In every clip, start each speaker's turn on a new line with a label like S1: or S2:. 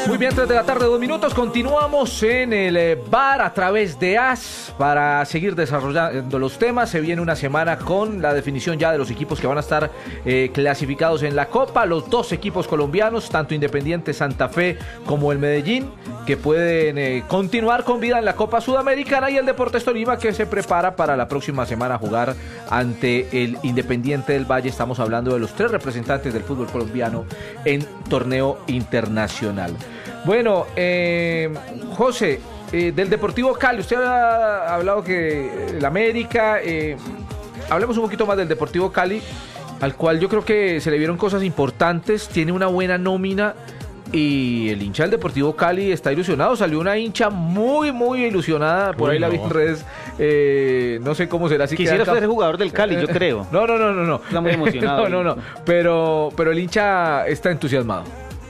S1: Muy bien, 3 de la tarde, 2 minutos. Continuamos en el bar a través de AS para seguir desarrollando los temas. Se viene una semana con la definición ya de los equipos que van a estar clasificados en la Copa. Los dos equipos colombianos, tanto Independiente Santa Fe como el Medellín, que pueden continuar con vida en la Copa Sudamericana, y el Deportes Tolima, que se prepara para la próxima semana jugar ante el Independiente del Valle. Estamos hablando de los 3 representantes del fútbol colombiano en torneo internacional. Bueno, José, del Deportivo Cali, usted ha hablado que el América, hablemos un poquito más del Deportivo Cali, al cual yo creo que se le vieron cosas importantes, tiene una buena nómina, y el hincha del Deportivo Cali está ilusionado. Salió una hincha muy ilusionada, por ahí la vi en redes, no sé cómo será.
S2: Quisiera ser jugador del Cali, yo creo.
S1: No.
S2: Está muy emocionado.
S1: No, pero el hincha está entusiasmado.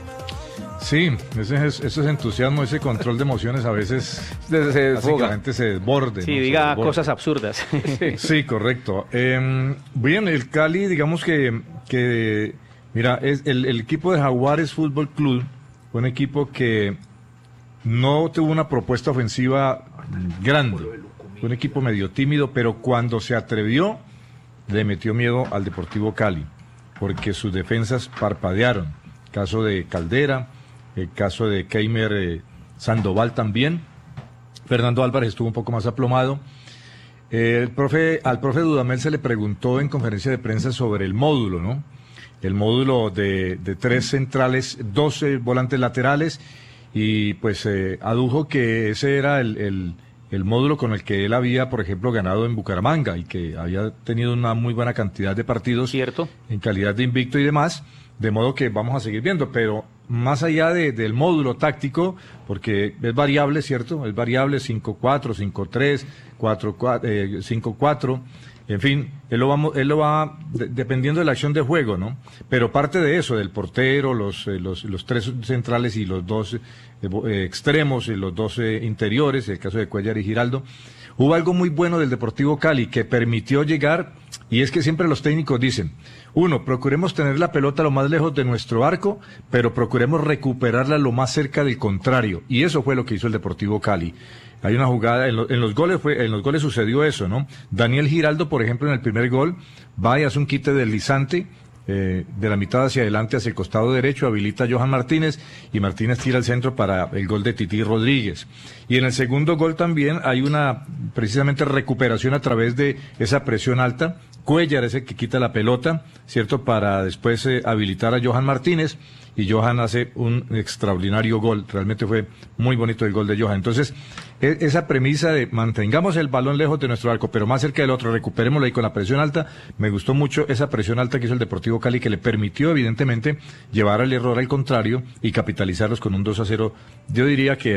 S3: Sí, ese es entusiasmo, ese control de emociones a veces básicamente se desborde.
S2: Sí, ¿no? Diga cosas absurdas.
S3: Sí, correcto. Bien, el Cali, digamos que mira, el equipo de Jaguares Fútbol Club fue un equipo que no tuvo una propuesta ofensiva grande. Fue un equipo medio tímido, pero cuando se atrevió, le metió miedo al Deportivo Cali, porque sus defensas parpadearon. Caso de Caldera, el caso de Keimer Sandoval también. Fernando Álvarez estuvo un poco más aplomado. Al profe Dudamel se le preguntó en conferencia de prensa sobre el módulo, ¿no? El módulo de 3 centrales, 12 volantes laterales, y pues adujo que ese era el módulo con el que él había, por ejemplo, ganado en Bucaramanga, y que había tenido una muy buena cantidad de partidos.
S2: Cierto. En
S3: calidad de invicto y demás. De modo que vamos a seguir viendo, pero más allá del módulo táctico, porque es variable, ¿cierto? Es variable 5-4, 5-3, 4-4, 5-4, en fin, él lo va dependiendo de la acción de juego, ¿no? Pero parte de eso, del portero, los 3 centrales y los 2 extremos y los 2 interiores, el caso de Cuéllar y Giraldo. Hubo algo muy bueno del Deportivo Cali que permitió llegar, y es que siempre los técnicos dicen: 1, procuremos tener la pelota lo más lejos de nuestro arco, pero procuremos recuperarla lo más cerca del contrario, y eso fue lo que hizo el Deportivo Cali. Hay una jugada, en los goles sucedió eso, ¿no? Daniel Giraldo, por ejemplo, en el primer gol, va y hace un quite deslizante, de la mitad hacia adelante, hacia el costado derecho, habilita a Johan Martínez, y Martínez tira al centro para el gol de Tití Rodríguez. Y en el segundo gol también hay una, precisamente, recuperación a través de esa presión alta. Cuéllar es el que quita la pelota, ¿cierto?, para después habilitar a Johan Martínez, y Johan hace un extraordinario gol. Realmente fue muy bonito el gol de Johan. Entonces, esa premisa de mantengamos el balón lejos de nuestro arco, pero más cerca del otro, recuperémoslo ahí con la presión alta. Me gustó mucho esa presión alta que hizo el Deportivo Cali, que le permitió, evidentemente, llevar al error al contrario y capitalizarlos con un 2-0. Yo diría que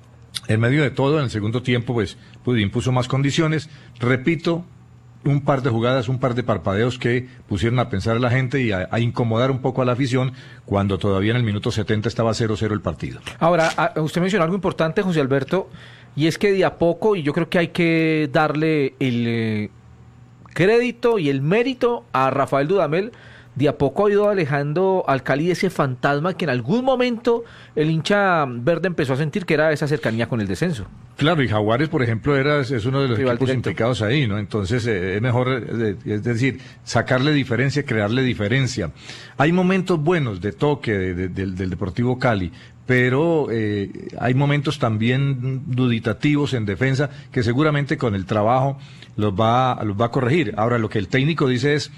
S3: en medio de todo, en el segundo tiempo, pues impuso más condiciones. Repito, un par de jugadas, un par de parpadeos que pusieron a pensar a la gente y a incomodar un poco a la afición, cuando todavía en el minuto 70 estaba 0-0 el partido.
S1: Ahora, usted mencionó algo importante, José Alberto, y es que de a poco, y yo creo que hay que darle el crédito y el mérito a Rafael Dudamel, de a poco ha ido alejando al Cali de ese fantasma que en algún momento el hincha verde empezó a sentir, que era esa cercanía con el descenso.
S3: Claro, y Jaguares, por ejemplo, es uno de los
S1: rival
S3: equipos
S1: directo
S3: implicados ahí, ¿no? Entonces, es mejor, es decir, sacarle diferencia, crearle diferencia. Hay momentos buenos de toque del Deportivo Cali, pero hay momentos también duditativos en defensa que seguramente con el trabajo los va a corregir. Ahora, lo que el técnico dice es: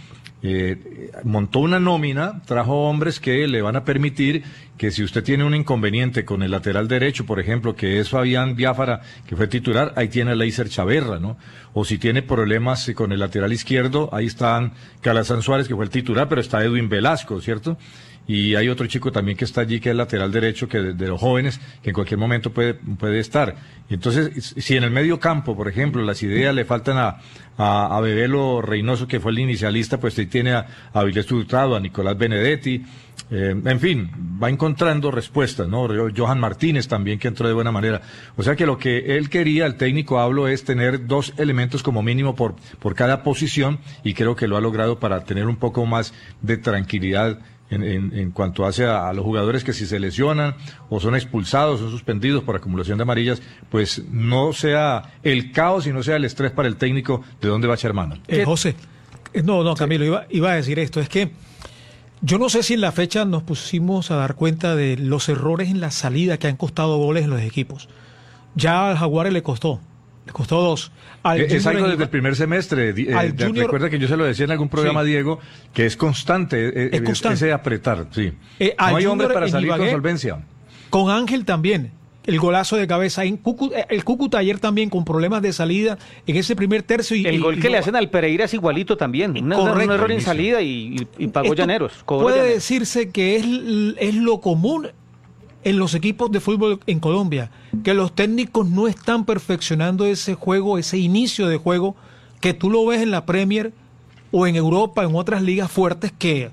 S3: montó una nómina, trajo hombres que le van a permitir que, si usted tiene un inconveniente con el lateral derecho, por ejemplo, que es Fabián Biafara, que fue titular, ahí tiene a Leiser Chaverra, ¿no? O si tiene problemas con el lateral izquierdo, ahí están Calazán Suárez, que fue el titular, pero está Edwin Velasco, ¿cierto? Y hay otro chico también que está allí, que es el lateral derecho, que de los jóvenes, que en cualquier momento puede estar. Y entonces, si en el medio campo, por ejemplo, las ideas le faltan a Bebelo Reynoso, que fue el inicialista, pues ahí tiene a Avilés Hurtado, a Nicolás Benedetti, en fin, va encontrando respuestas, ¿no? Johan Martínez también, que entró de buena manera. O sea que lo que él quería, el técnico hablo, es tener 2 elementos como mínimo por cada posición, y creo que lo ha logrado para tener un poco más de tranquilidad en cuanto hace a los jugadores que si se lesionan o son expulsados, son suspendidos por acumulación de amarillas, pues no sea el caos y no sea el estrés para el técnico de dónde va a echar mano.
S4: José, no, Camilo, iba a decir esto, es que yo no sé si en la fecha nos pusimos a dar cuenta de los errores en la salida que han costado goles en los equipos. Ya al Jaguares le costó 2.
S3: Es algo desde el primer semestre. Recuerda que yo se lo decía en algún programa, sí, Diego, que es constante, ese apretar. Sí. No hay hombres para salir con solvencia.
S4: Con Ángel también. El golazo de cabeza. El Cúcuta ayer también con problemas de salida en ese primer tercio.
S2: El gol que le hacen al Pereira es igualito también. Un error en salida y pagó Llaneros.
S4: Puede decirse que es lo común en los equipos de fútbol en Colombia, que los técnicos no están perfeccionando ese juego, ese inicio de juego, que tú lo ves en la Premier o en Europa, en otras ligas fuertes que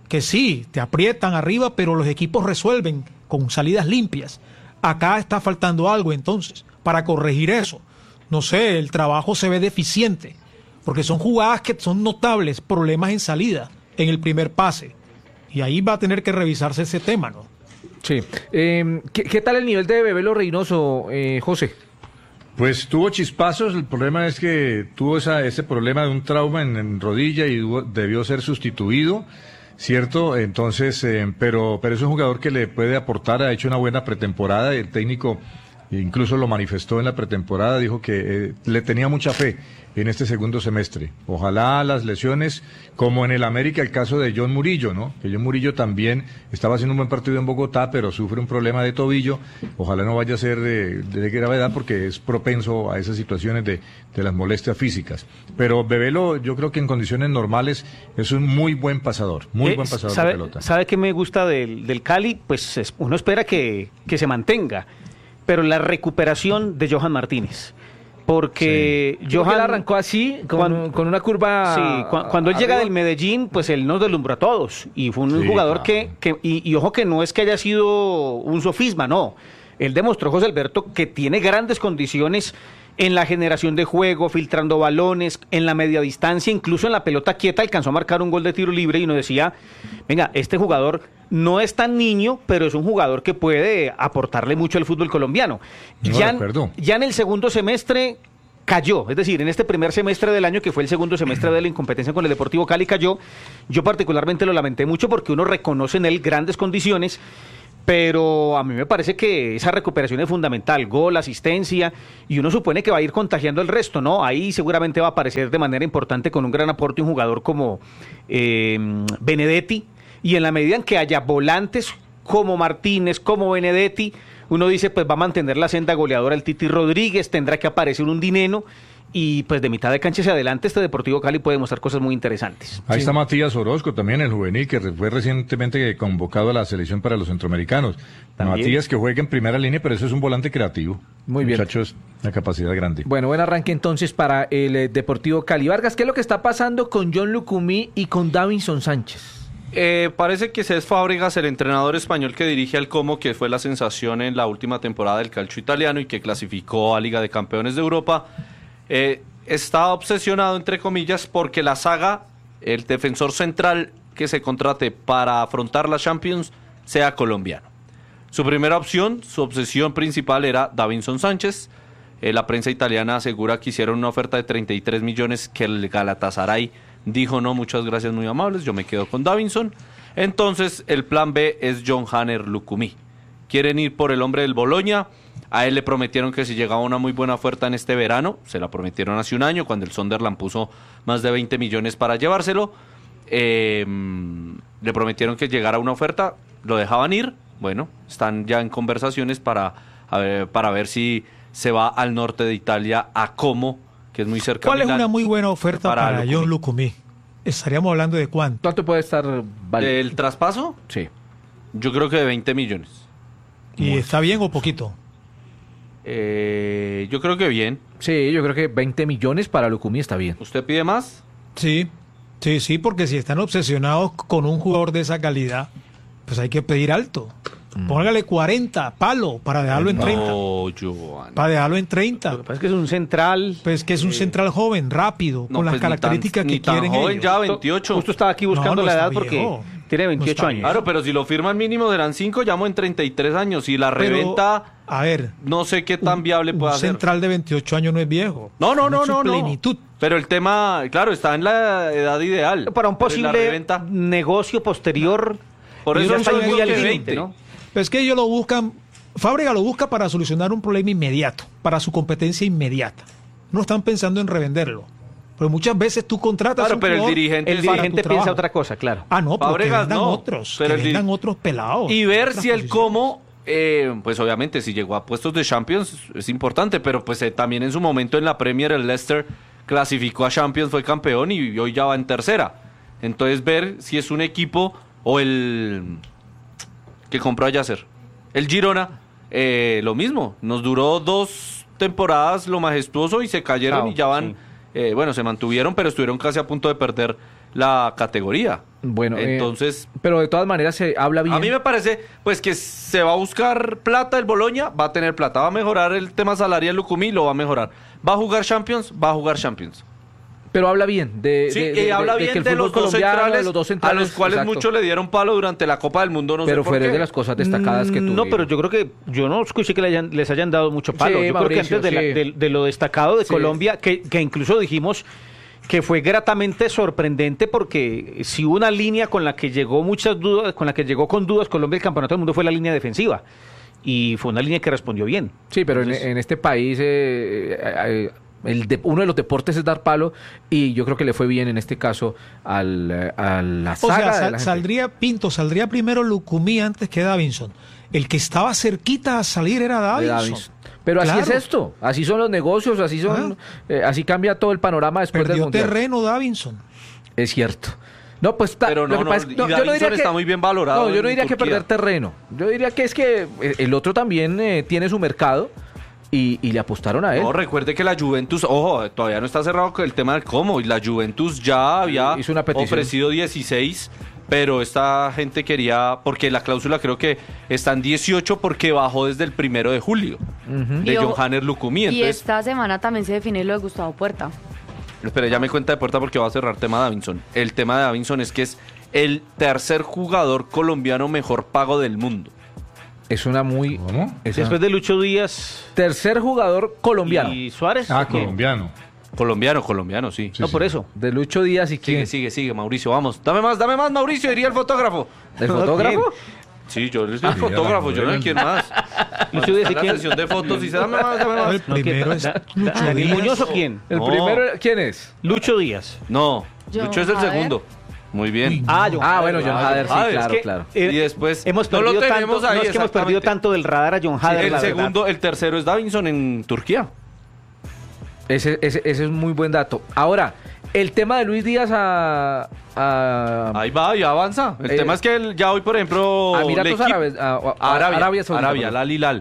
S4: sí, te aprietan arriba, pero los equipos resuelven con salidas limpias. Acá está faltando algo entonces, para corregir eso. No sé, el trabajo se ve deficiente, porque son jugadas que son notables, problemas en salida, en el primer pase. Y ahí va a tener que revisarse ese tema, ¿no?
S1: Sí. ¿Qué tal el nivel de Bebelo Reynoso, José?
S3: Pues tuvo chispazos, el problema es que tuvo ese problema de un trauma en rodilla y debió ser sustituido, ¿cierto? Entonces, pero es un jugador que le puede aportar, ha hecho una buena pretemporada, el técnico incluso lo manifestó en la pretemporada, dijo que le tenía mucha fe en este segundo semestre. Ojalá las lesiones, como en el América, el caso de John Murillo, ¿no? Que John Murillo también estaba haciendo un buen partido en Bogotá, pero sufre un problema de tobillo. Ojalá no vaya a ser de gravedad, porque es propenso a esas situaciones de las molestias físicas. Pero Bebelo, yo creo que en condiciones normales es un muy buen pasador, muy buen pasador de pelota.
S2: ¿Sabe qué me gusta del Cali? Pues uno espera que se mantenga, pero la recuperación de Johan Martínez. Porque
S1: sí. Johan arrancó así, con una curva.
S2: Sí, cuando él llega del Medellín, pues él nos deslumbró a todos. Y fue un jugador claro. Y ojo que no es que haya sido un sofisma, no. Él demostró, José Alberto, que tiene grandes condiciones en la generación de juego, filtrando balones, en la media distancia, incluso en la pelota quieta alcanzó a marcar un gol de tiro libre y uno decía, venga, este jugador no es tan niño, pero es un jugador que puede aportarle mucho al fútbol colombiano. Ya en el segundo semestre cayó, es decir, en este primer semestre del año, que fue el segundo semestre de la incompetencia con el Deportivo Cali, cayó. Yo particularmente lo lamenté mucho porque uno reconoce en él grandes condiciones, pero a mí me parece que esa recuperación es fundamental, gol, asistencia, y uno supone que va a ir contagiando el resto, ¿no? Ahí seguramente va a aparecer de manera importante con un gran aporte un jugador como Benedetti, y en la medida en que haya volantes como Martínez, como Benedetti, uno dice, pues va a mantener la senda goleadora el Titi Rodríguez, tendrá que aparecer un Dineno, y pues de mitad de cancha hacia adelante este Deportivo Cali puede mostrar cosas muy interesantes.
S3: Ahí está Matías Orozco también, el juvenil, que fue recientemente convocado a la selección para los centroamericanos. ¿También? Matías, que juega en primera línea, pero eso es un volante creativo.
S1: Muy bien.
S3: Muchachos, una capacidad grande.
S1: Bueno, buen arranque entonces para el Deportivo Cali. Vargas, ¿qué es lo que está pasando con John Lucumí y con Davinson Sánchez?
S5: Parece que Cesc Fábregas, el entrenador español que dirige al Como, que fue la sensación en la última temporada del calcio italiano y que clasificó a Liga de Campeones de Europa, está obsesionado, entre comillas, porque la saga, el defensor central que se contrate para afrontar la Champions, sea colombiano. Su primera opción, su obsesión principal era Davinson Sánchez. La prensa italiana asegura que hicieron una oferta de 33 millones que el Galatasaray dijo no, muchas gracias, muy amables, yo me quedo con Davinson. Entonces el plan B es John Hanner Lucumí. Quieren ir por el hombre del Bologna. A él le prometieron que si llegaba una muy buena oferta en este verano, se la prometieron hace un año, cuando el Sunderland puso más de 20 millones para llevárselo. Le prometieron que llegara una oferta, lo dejaban ir. Bueno, están ya en conversaciones para ver si se va al norte de Italia, a Como, que es muy cerca.
S4: ¿Cuál es una muy buena oferta para John Lucumí? ¿Estaríamos hablando de cuánto?
S1: ¿Cuánto puede estar valiendo?
S5: ¿El traspaso?
S1: Sí.
S5: Yo creo que de 20 millones.
S4: ¿Y está bien o poquito?
S5: Yo creo que bien.
S1: Sí, yo creo que 20 millones para Lucumí está bien.
S5: ¿Usted pide más?
S4: Sí, porque si están obsesionados con un jugador de esa calidad, pues hay que pedir alto. Póngale 40, palo, para dejarlo en 30.
S5: No, Giovanni.
S4: Para dejarlo en 30.
S2: Lo que pasa es que es un central.
S4: Pues que es un central joven, rápido, con las características que quieren
S5: joven,
S4: ellos.
S5: ya 28.
S2: Justo estaba aquí buscando la edad porque Tiene 28
S4: está
S2: años.
S4: bien.
S5: Claro, pero si lo firman mínimo serán 5, llamo en 33 años. Y la
S4: Pero,
S5: reventa,
S4: a ver,
S5: no sé qué tan viable puede
S4: un
S5: ser.
S4: central de 28 años no es viejo.
S5: No.
S4: En su plenitud.
S5: Pero el tema, claro, está en la edad ideal.
S2: Para un
S5: Pero en la
S2: posible
S5: reventa,
S2: negocio posterior,
S5: por
S2: yo
S5: eso
S2: ya
S5: yo
S2: estoy
S5: digo
S2: muy al
S5: que
S2: límite,
S5: 20.
S2: ¿no?
S4: Pero es que ellos lo buscan, Fábrega lo busca para solucionar un problema inmediato, para su competencia inmediata. No están pensando en revenderlo. Pero muchas veces tú contratas
S5: Claro,
S4: un
S5: pero el
S4: jugador
S5: dirigente-
S2: El
S4: para tu
S2: dirigente
S4: trabajo.
S2: piensa otra cosa, claro.
S4: Ah, no, pero que
S5: Fábregas
S4: vendan
S5: no,
S4: otros,
S5: pero
S4: que
S5: el
S4: vendan otros pelados.
S5: Y ver
S4: otras
S5: si el
S4: posiciones.
S5: cómo, pues obviamente si llegó a puestos de Champions es importante, pero pues también en su momento en la Premier el Leicester clasificó a Champions, fue campeón y hoy ya va en tercera. Entonces ver si es un equipo o el que compró a Yasser. El Girona, lo mismo, nos duró 2 temporadas lo majestuoso y se cayeron
S2: Chao,
S5: y ya van, bueno, se mantuvieron, pero estuvieron casi a punto de perder la categoría.
S1: Bueno,
S5: entonces...
S1: pero de todas maneras se habla bien.
S5: A mí me parece pues que se va a buscar plata el Boloña, va a tener plata, va a mejorar el tema salarial Lucumí, lo va a mejorar. Va a jugar Champions, va a jugar Champions.
S1: Pero habla bien
S5: Habla
S1: de
S5: bien
S1: que el
S5: de
S1: fútbol
S5: los dos
S1: colombiano,
S5: centrales,
S1: de los dos
S5: a
S1: centrales,
S5: los cuales
S1: exacto.
S5: muchos le dieron palo durante la Copa del Mundo, no
S1: pero
S5: sé por
S1: fue
S5: qué.
S1: de las cosas destacadas que tuvieron.
S2: No, pero yo creo que yo no escuché que les hayan dado mucho palo.
S1: Sí,
S2: yo
S1: Mauricio,
S2: creo que antes
S1: sí.
S2: de lo destacado de
S1: Sí.
S2: Colombia, que incluso dijimos que fue gratamente sorprendente porque si una línea con la que llegó muchas dudas, con la que llegó con dudas Colombia el campeonato del mundo fue la línea defensiva y fue una línea que respondió bien.
S1: Sí, pero en este país uno de los deportes es dar palo y yo creo que le fue bien en este caso a la
S4: O
S1: saga
S4: sea,
S1: de la gente.
S4: saldría primero Lucumí antes que Davinson. El que estaba cerquita a salir era
S1: De
S4: Davinson.
S1: Davinson. Pero así
S4: Claro.
S1: es esto, así son los negocios, así son, así cambia todo el panorama después del
S4: Perdió
S1: mundial.
S4: terreno Davinson.
S1: Es cierto. No, pues
S5: Pero
S1: lo que pasa es- yo no diría que
S5: está muy bien valorado.
S1: No, yo no
S5: en
S1: diría que
S5: Turquía.
S1: perder terreno. Yo diría que es que el otro también tiene su mercado y le apostaron a él.
S5: No, recuerde que la Juventus, ojo, todavía no está cerrado con el tema del cómo, y la Juventus ya había
S1: Hizo una petición.
S5: ofrecido 16, pero esta gente quería, porque la cláusula creo que está en 18 porque bajó desde el 1 de julio, de
S6: Y
S5: John
S6: ojo,
S5: Hanner Lucumí.
S6: Y
S5: Entonces,
S6: esta semana también se define lo de Gustavo Puerta.
S5: espera, ya me cuenta de puerta porque va a cerrar tema de Davinson. El tema de Davinson es que es el tercer jugador colombiano mejor pago del mundo.
S1: Es una muy...
S3: ¿Cómo?
S2: Después de Lucho Díaz
S1: Tercer jugador colombiano.
S2: y Suárez.
S3: Ah,
S2: ¿quién?
S3: colombiano.
S5: Colombiano, sí.
S3: Sí,
S2: No,
S3: sí.
S2: por eso.
S1: De Lucho Díaz y quién.
S5: Sigue, Mauricio, vamos. Dame más, Mauricio, diría el fotógrafo.
S1: ¿El fotógrafo?
S5: Sí, yo soy el
S3: ya
S5: fotógrafo,
S3: la
S5: yo no sé
S3: modelo.
S5: quién más.
S2: Lucho Díaz y
S5: La
S2: quién.
S5: sesión de fotos y se dame más.
S4: El primero es Lucho
S2: ¿Daniel
S4: Díaz.
S2: Muñoz o quién?
S1: ¿El
S5: No.
S1: primero quién es?
S2: Lucho Díaz.
S5: No,
S6: John
S5: Lucho es el
S6: Hader.
S5: segundo. Muy bien.
S4: Uy,
S2: John
S1: Bueno, John Hader, sí,
S5: Hader,
S1: claro,
S2: Es que,
S1: claro.
S2: eh,
S5: Y después,
S2: hemos
S5: no lo
S2: perdido
S5: tenemos
S2: tanto,
S5: ahí,
S2: no es que hemos perdido
S5: exactamente.
S2: tanto del radar a John Hader.
S5: el
S2: la verdad.
S5: segundo, el tercero es Davinson en Turquía.
S1: Ese es un muy buen dato. Ahora, el tema de Luis Díaz a
S5: Ahí va, ya avanza. El tema es que ya hoy, por ejemplo,
S1: Emiratos
S5: L'Equipe-
S1: Árabes, Arabia Saudita,
S5: Arabia,
S1: perdón.
S5: Al Hilal.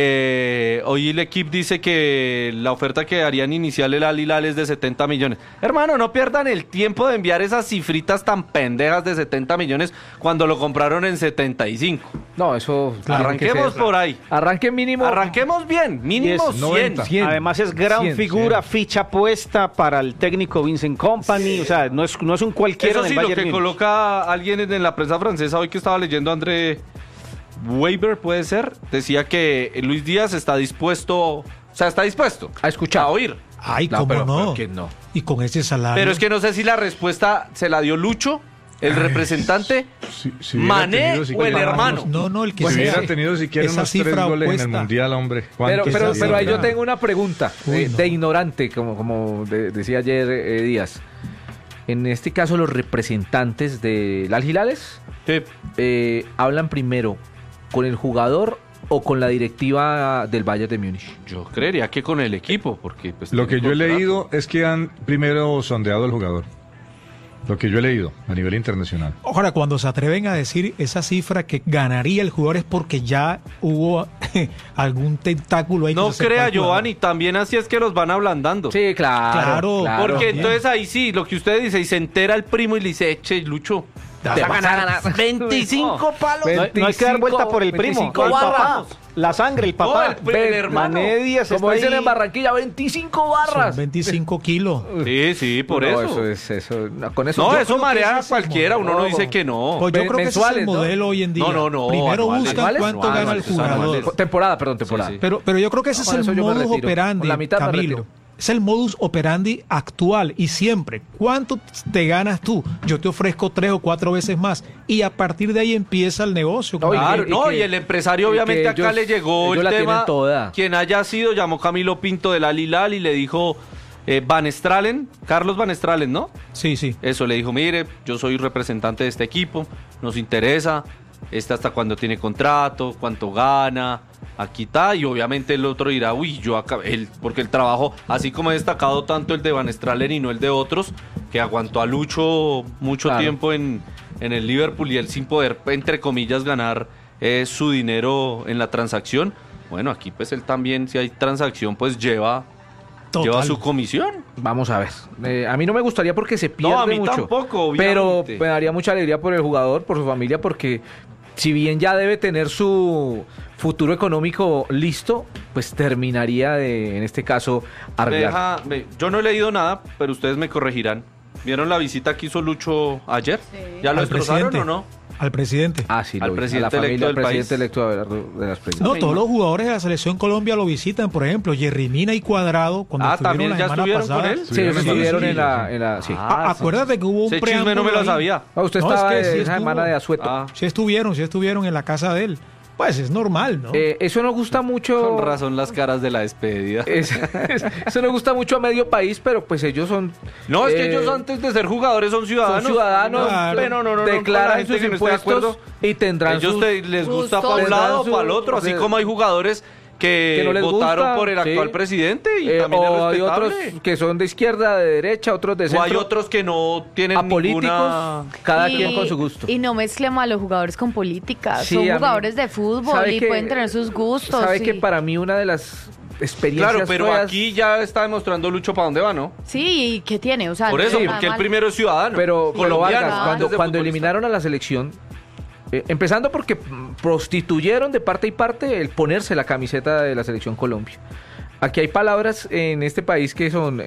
S5: Hoy el equipo dice que la oferta que harían inicial el Al Hilal es de 70 millones. Hermano, no pierdan el tiempo de enviar esas cifritas tan pendejas de 70 millones cuando lo compraron en 75.
S1: No, eso...
S5: Arranquemos por ahí.
S1: Arranque mínimo...
S5: Arranquemos bien, mínimo 100.
S3: 90.
S1: 100.
S2: Además es gran
S1: 100,
S2: figura, ficha puesta para el técnico Vincent Kompany, o sea, no es un cualquiera
S5: Eso
S2: en
S5: sí,
S2: el
S5: lo
S2: Bayern
S5: que
S2: Múnich.
S5: coloca alguien en la prensa francesa hoy que estaba leyendo, André Weber, puede ser, decía que Luis Díaz está dispuesto, o sea, está dispuesto
S1: A escuchar.
S5: a oír.
S4: Ay,
S1: No,
S4: cómo
S1: pero
S4: no.
S1: que no.
S4: Y con ese salario.
S5: Pero es que no sé si la respuesta se la dio Lucho, el representante,
S3: Si hubiera
S5: Mané
S3: tenido
S5: o el
S3: siquiera-
S5: hermano.
S4: No, el que
S3: Si
S4: sea.
S3: hubiera tenido siquiera
S4: Esa
S3: unos 3
S4: cifra
S3: goles en el
S4: opuesta.
S3: Mundial, hombre.
S1: Pero,
S3: ¿cuánto
S1: pero,
S3: sería?
S1: pero ahí yo tengo una pregunta
S4: Uy, no.
S1: de ignorante, como decía ayer Díaz. En este caso, los representantes del Al Hilales
S5: Sí.
S1: hablan primero con el jugador o con la directiva del Bayern de Múnich.
S5: Yo creería que con el equipo, porque pues,
S3: Lo que
S5: tiene
S3: yo he
S5: contrato.
S3: leído es que han primero sondeado al jugador. Lo que yo he leído a nivel internacional.
S4: Ahora, cuando se atreven a decir esa cifra que ganaría el jugador es porque ya hubo algún tentáculo ahí. que
S5: No
S4: se
S5: crea,
S4: calcula.
S5: Giovanni, también así es que los van ablandando.
S1: Sí, claro.
S4: Claro,
S5: Porque
S4: bien.
S5: entonces ahí sí, lo que usted dice, y se entera el primo y le dice, eche, Lucho,
S4: Te
S5: te
S4: vas
S5: vas
S4: a
S5: a ganar 25 palos.
S2: No hay que dar vuelta por el primo.
S1: 25
S5: ¿Cuál
S1: papá.
S5: bajamos?
S2: La sangre, el papá.
S5: No, el hermano.
S2: Mané Díaz
S1: Como
S2: está
S1: dicen
S2: ahí.
S1: en Barranquilla, 25
S4: Son
S1: barras.
S4: 25 kilos.
S5: Sí, por
S1: No,
S5: eso.
S1: eso. No, con eso.
S5: No,
S1: yo
S5: eso
S1: creo que
S5: marea
S1: ese
S5: a
S1: es el
S5: cualquiera, uno no
S1: modelo.
S5: dice que no.
S4: Pues yo creo que ese es
S1: mensuales,
S4: el
S1: ¿no?
S4: modelo hoy en día.
S5: No,
S4: Primero
S5: anuales.
S4: buscan
S1: ¿Anuales?
S4: cuánto
S1: No,
S4: gana el
S5: anuales,
S4: jugador.
S5: anuales.
S1: Temporada, perdón, temporada.
S5: Sí, sí.
S4: Pero yo creo que ese
S1: Con
S4: es
S1: eso
S4: el
S1: yo me
S4: modus
S1: retiro.
S4: operandi,
S1: Con la mitad me
S4: Camilo.
S1: retiro.
S4: Es el modus operandi actual y siempre. ¿Cuánto te ganas tú? Yo te ofrezco 3 o 4 veces más y a partir de ahí empieza el negocio.
S1: No,
S5: Claro,
S1: y
S5: no,
S1: que-
S5: y el empresario
S1: y
S5: obviamente
S1: que
S5: acá
S1: ellos-
S5: le llegó
S1: ellos
S5: el
S1: la tienen
S5: tema.
S1: toda.
S5: Quien haya sido, llamó Camilo Pinto del Al Hilal y le dijo Van Stralen, Carlos Van Stralen, ¿no?
S4: Sí, sí.
S5: Eso, le dijo, mire, yo soy representante de este equipo, nos interesa, hasta cuándo tiene contrato, cuánto gana, aquí está, y obviamente el otro dirá, uy, yo acá, porque el trabajo, así como he destacado tanto el de Van Stralen y no el de otros, que aguantó a Lucho mucho
S1: Claro.
S5: tiempo en el Liverpool y él sin poder, entre comillas, ganar su dinero en la transacción. Bueno, aquí pues él también, si hay transacción, pues lleva
S4: Total.
S5: su comisión.
S1: Vamos a ver. A mí no me gustaría porque se pierde
S5: a mí
S1: mucho.
S5: tampoco,
S1: pero
S5: obviamente.
S1: me daría mucha alegría por el jugador, por su familia, porque si bien ya debe tener su futuro económico listo, pues terminaría de, en este caso, arreglar.
S5: Yo no he leído nada, pero ustedes me corregirán. ¿Vieron la visita que hizo Lucho ayer?
S6: Sí.
S5: ¿Ya lo
S4: Al
S5: destrozaron
S4: presidente.
S5: o no?
S4: Al presidente.
S1: Ah, sí,
S5: Al
S1: lo vi.
S5: presidente
S1: A la familia,
S5: electo del
S1: al presidente
S5: país.
S1: electo de las presidentes.
S4: No, todos los jugadores de la selección Colombia lo visitan, por ejemplo, Jerry Mina y Cuadrado cuando
S5: ¿también
S4: estuvieron la
S5: ya
S4: semana
S5: estuvieron
S4: pasada.
S5: con él?
S1: Sí, ellos
S3: Sí,
S1: estuvieron
S3: sí,
S1: en la... Sí.
S4: Acuérdate que hubo un
S5: Ese chisme no me
S4: preámbulo
S5: lo
S4: ahí.
S5: sabía.
S1: Ah, usted
S4: No, es
S1: estaba
S4: que sí
S1: en esa
S4: estuvo.
S1: semana de asueto.
S5: Ah,
S4: Sí estuvieron en la casa de él. Pues es normal, ¿no?
S1: Eso nos gusta mucho...
S5: con razón las caras de la despedida.
S1: Eso nos gusta mucho a medio país, pero pues ellos son...
S5: No, es que
S1: eh,
S5: ellos antes de ser jugadores son ciudadanos.
S1: Son ciudadanos,
S4: Claro.
S5: Pero no,
S1: declaran
S5: con la gente
S1: sus
S5: que no esté de
S1: impuestos
S5: acuerdo.
S1: y tendrán
S5: Ellos
S1: sus...
S5: les gusta
S6: Justo.
S5: para un lado o
S1: Tendrán
S5: para el otro,
S1: su-
S5: así como hay jugadores que
S1: no les
S5: votaron
S1: gusta,
S5: por el actual
S1: sí.
S5: presidente y también es
S1: o hay
S5: respetable.
S1: otros que son de izquierda, de derecha, otros de
S5: O
S1: centro.
S5: hay otros que no tienen
S1: apolíticos,
S5: ninguna...
S1: cada
S6: Y-
S1: quien con su gusto.
S6: Y no mezclemos a los jugadores con política.
S1: Sí,
S6: Son
S1: a mí-
S6: jugadores de fútbol
S1: ¿sabe
S6: y
S1: que-
S6: pueden tener sus gustos.
S1: Sabe
S6: y-
S1: que para mí una de las experiencias
S5: Claro, pero
S1: feas-
S5: aquí ya está demostrando Lucho para dónde va, ¿no?
S6: Sí, ¿y qué tiene? O sea,
S5: Por
S6: no
S5: eso,
S6: es
S5: porque él
S6: mal.
S5: primero es ciudadano.
S1: Pero
S5: colombiano,
S1: Vargas,
S6: antes
S1: cuando,
S5: de
S1: cuando
S5: futbolista.
S1: eliminaron a la selección, empezando porque prostituyeron de parte y parte el ponerse la camiseta de la selección Colombia. Aquí hay palabras en este país que son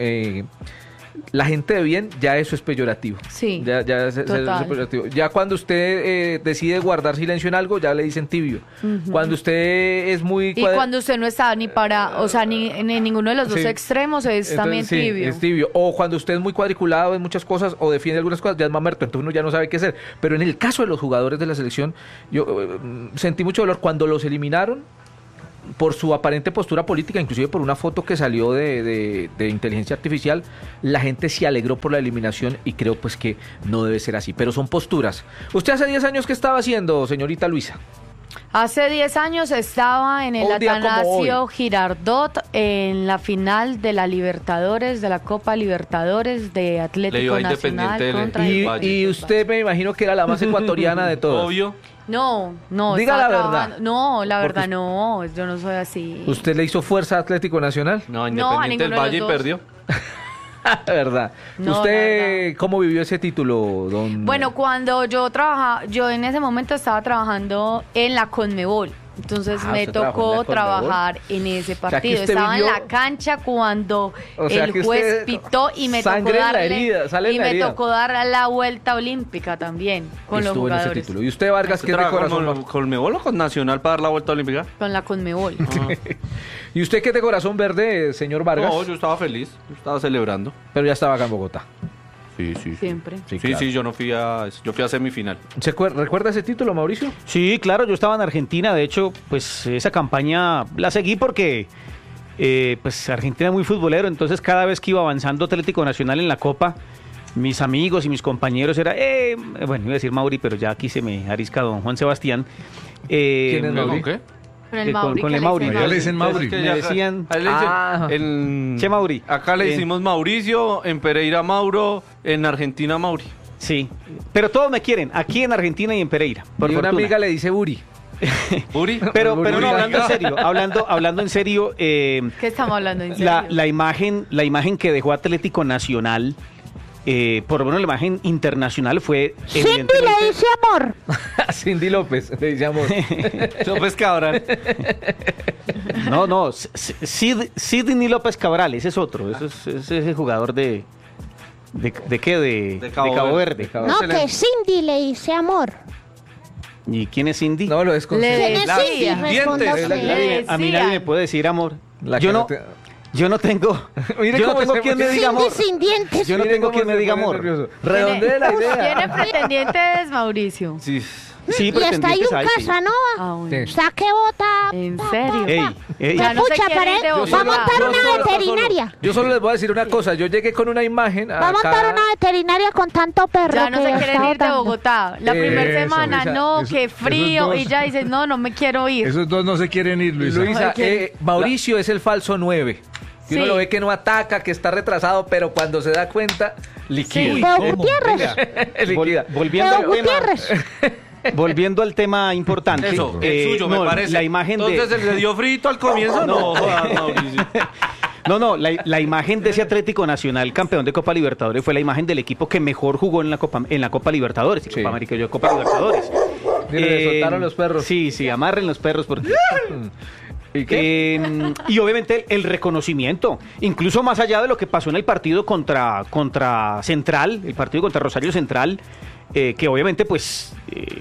S1: la gente de bien, ya eso es peyorativo.
S6: Sí,
S1: Ya
S6: total.
S1: es peyorativo. Ya cuando usted decide guardar silencio en algo, ya le dicen tibio. Cuando usted es muy
S6: Y cuando usted no está ni para, o sea, ni en ninguno de los dos
S1: Sí.
S6: extremos es
S1: Entonces,
S6: también
S1: sí,
S6: tibio.
S1: es tibio. O cuando usted es muy cuadriculado en muchas cosas o defiende algunas cosas, ya es mamerto, entonces uno ya no sabe qué hacer. Pero en el caso de los jugadores de la selección, yo sentí mucho dolor cuando los eliminaron por su aparente postura política, inclusive por una foto que salió de inteligencia artificial. La gente se alegró por la eliminación y creo pues que no debe ser así, pero son posturas. ¿Usted hace 10 años qué estaba haciendo, señorita Luisa?
S6: Hace 10 años estaba en el
S1: Un día como
S6: Atanasio
S1: hoy.
S6: Girardot en la final de la Libertadores, de la Copa Libertadores de
S5: Le dio
S6: Atlético
S5: a
S6: Nacional
S5: Independiente
S6: contra
S5: del
S1: Y,
S6: el
S5: Valle.
S1: y usted me imagino que era la más ecuatoriana de todas.
S5: Obvio.
S6: No,
S1: Diga
S6: estaba
S1: la verdad.
S6: trabajando. No, la
S1: Porque
S6: verdad no, yo no soy así.
S1: ¿Usted le hizo fuerza a Atlético Nacional?
S5: No,
S6: No, a
S5: Independiente del
S6: ninguno de
S5: Valle y
S6: los dos.
S5: perdió.
S1: ¿Verdad?
S6: No,
S1: ¿Usted
S6: la
S1: cómo vivió ese título, don?
S6: Bueno, cuando yo trabajaba, yo en ese momento estaba trabajando en la Conmebol. Entonces
S1: Ah,
S6: me
S1: usted trabajó en la
S6: tocó
S1: Conmebol.
S6: trabajar en ese
S1: que
S6: partido.
S1: usted
S6: Estaba
S1: vivió-
S6: en la cancha cuando
S1: O sea, que
S6: el juez
S1: usted-
S6: pitó y me tocó
S1: sangre en la
S6: darle
S1: herida, sale en
S6: y
S1: la
S6: me
S1: herida.
S6: tocó dar la vuelta olímpica también con los
S1: estuvo en ese
S6: jugadores.
S1: título. ¿Y usted, Vargas, qué es de
S5: ¿Trabaja
S1: corazón?
S5: con Colmebol o con Nacional para dar la vuelta olímpica?
S6: Con la Conmebol.
S1: ¿Y usted qué es de corazón verde, señor Vargas?
S5: No, yo estaba feliz, yo estaba celebrando.
S1: Pero ya estaba acá en Bogotá.
S5: Sí, sí.
S6: Siempre.
S5: Sí,
S1: claro.
S5: sí, yo no fui a semifinal.
S1: ¿Recuerda ese título, Mauricio?
S2: Sí, claro, yo estaba en Argentina, de hecho, pues esa campaña la seguí porque pues Argentina es muy futbolero, entonces cada vez que iba avanzando Atlético Nacional en la Copa, mis amigos y mis compañeros era, bueno, iba a decir Mauri, pero ya aquí se me arisca don Juan Sebastián.
S1: ¿Quién es Mauri?
S5: ¿Qué?
S6: Con el
S2: con-
S6: Mauri.
S2: con
S6: ¿qué
S2: el Mauri.
S6: dicen
S3: Ya le dicen Mauri.
S5: Es que
S2: Me
S5: ya-
S2: decían-
S5: a él le dicen-
S1: Ah.
S5: en-
S2: Che Mauri.
S5: Acá le
S2: Bien.
S5: decimos Mauricio, en Pereira Mauro, en Argentina Mauri.
S2: Sí, pero todos me quieren, aquí en Argentina y en Pereira, por
S1: y una
S2: fortuna.
S1: amiga le dice Uri.
S5: Uri.
S2: Pero no,
S1: Uri.
S2: hablando en serio, hablando en serio,
S6: ¿Qué estamos hablando en serio?
S2: la imagen que dejó Atlético Nacional por lo menos la imagen internacional fue
S7: Cindy le dice amor.
S1: Cindy López, le dice amor.
S5: López Cabral.
S2: No, Sidney López Cabral, ese es otro, ese es el jugador ¿de qué? De Cabo Verde.
S7: No, que Cindy le dice amor.
S2: ¿Y quién es Cindy?
S1: No, lo es con
S7: ¿Quién es
S5: La
S7: Cindy?
S5: dientes.
S7: Responda
S5: Es la
S7: usted.
S2: A mí nadie me puede decir amor.
S1: La que
S2: Yo
S1: no
S2: no tengo.
S1: Mire
S2: Yo no
S1: cómo
S2: tengo
S1: se-
S2: quien me diga amor.
S7: Cindy sin dientes.
S2: Yo no
S1: Mire
S2: tengo
S1: cómo
S2: quien me
S1: se
S2: diga
S1: pone
S2: amor.
S1: nervioso. Redondee la idea.
S6: ¿Tiene pretendientes, Mauricio?
S5: Sí.
S2: Sí,
S7: Y está ahí
S2: pretendientes
S7: un
S2: hay, sí.
S7: Casanova.
S6: Ah, bueno.
S1: Sí.
S7: Saque bota.
S6: ¿En serio?
S2: Ey,
S6: Ya no se
S7: Pucha,
S6: quiere ir de
S7: va a
S6: Bogotá.
S7: montar
S1: Yo
S7: una
S1: solo-
S7: veterinaria.
S1: Yo solo les voy a decir una cosa. Yo llegué con una imagen
S7: Va a montar
S1: acá.
S7: una veterinaria con tanto perro.
S6: Ya no
S7: que
S6: se
S7: está
S6: quieren ir de
S7: botando.
S6: Bogotá. La primera
S3: Eso,
S6: semana,
S3: Luisa,
S6: no,
S3: eso-
S6: qué
S3: esos
S6: frío.
S3: dos-
S6: Y ya dices, no me quiero ir.
S3: Esos dos no se quieren ir, Luisa.
S1: Luisa,
S6: Ay, ¿qué?
S1: Mauricio es el falso 9. Que uno
S6: Sí.
S1: lo ve que no ataca, que está retrasado, pero cuando se da cuenta, liquida.
S6: Sí.
S7: Pero
S4: ¿Cómo?
S7: Gutiérrez.
S1: Liquida.
S2: Volviendo
S7: Pero
S2: al tema.
S7: Gutiérrez.
S2: Volviendo al tema importante.
S5: Eso, el suyo,
S2: no,
S5: me parece.
S2: La imagen
S5: Entonces, ¿le dio frito al comienzo? No, jodas, Mauricio.
S2: la imagen de ese Atlético Nacional campeón de Copa Libertadores fue la imagen del equipo que mejor jugó en la Copa Libertadores,
S1: Sí.
S2: Copa América y Copa Libertadores.
S1: Mire, le soltaron los perros.
S2: Sí, amarren los perros porque
S1: ¿Y qué?
S2: y obviamente el reconocimiento, incluso más allá de lo que pasó en el partido contra Central, el partido contra Rosario Central, que obviamente pues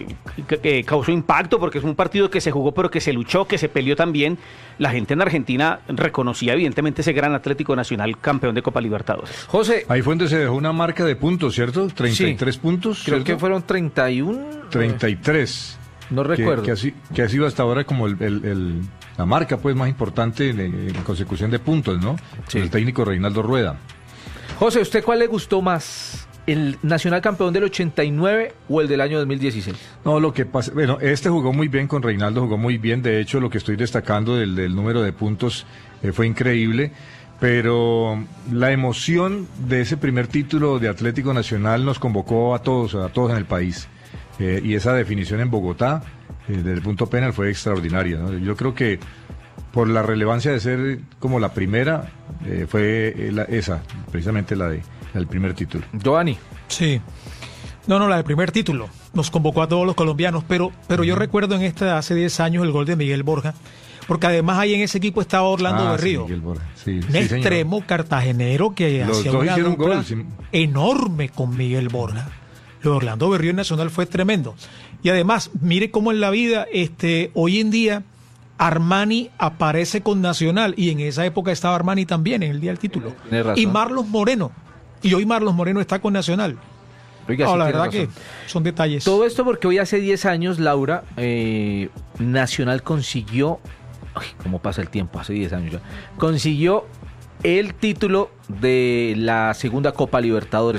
S2: causó impacto porque es un partido que se jugó pero que se luchó, que se peleó también. La gente en Argentina reconocía evidentemente ese gran Atlético Nacional campeón de Copa Libertadores.
S1: José,
S3: Ahí fue donde se dejó una marca de puntos, ¿cierto? 33 puntos.
S1: creo
S3: ¿cierto?
S1: que fueron 31.
S3: 33.
S1: No recuerdo.
S3: Que ha sido hasta ahora como la marca pues más importante en consecución de puntos, ¿no?
S1: Sí.
S3: El técnico Reinaldo Rueda.
S1: José, ¿usted cuál le gustó más? ¿El Nacional campeón del 89 o el del año 2016?
S3: No, lo que pasa, bueno, este jugó muy bien con Reinaldo, jugó muy bien, de hecho lo que estoy destacando del número de puntos fue increíble, pero la emoción de ese primer título de Atlético Nacional nos convocó a todos en el país, y esa definición en Bogotá, desde el punto penal, fue extraordinaria, ¿no? Yo creo que por la relevancia de ser como la primera, fue esa, precisamente el primer título.
S1: Giovanni.
S4: Sí. No, la del primer título. Nos convocó a todos los colombianos, pero yo recuerdo hace 10 años el gol de Miguel Borja, porque además ahí en ese equipo estaba Orlando Berrío.
S3: Sí, Miguel Borja. Sí,
S4: Un
S3: sí, señor.
S4: extremo cartagenero que
S3: Los
S4: hacía
S3: dos
S4: una
S3: hicieron
S4: dupla
S3: gol, sí.
S4: enorme con Miguel Borja. Lo de Orlando Berrío en Nacional fue tremendo. Y además, mire cómo en la vida, hoy en día, Armani aparece con Nacional, y en esa época estaba Armani también, en el día del título.
S1: Tiene razón.
S4: Y Marlos Moreno. Y hoy Marlos Moreno está con Nacional.
S1: Oiga,
S4: No,
S1: sí
S4: la
S1: tiene
S4: verdad
S1: razón.
S4: que son detalles.
S1: Todo esto porque hoy hace 10 años, Laura, Nacional consiguió, cómo pasa el tiempo, hace 10 años ya, consiguió el título de la segunda Copa Libertadores.